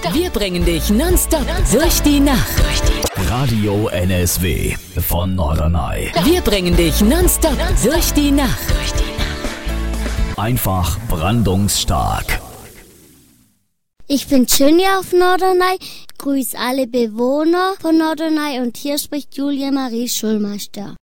Wir bringen dich nonstop durch die Nacht. Radio NSW von Norderney. Wir bringen dich nonstop durch die Nacht. Einfach brandungsstark. Ich bin Tschünia auf Norderney, grüß alle Bewohner von Norderney und hier spricht Julia Marie Schulmeister.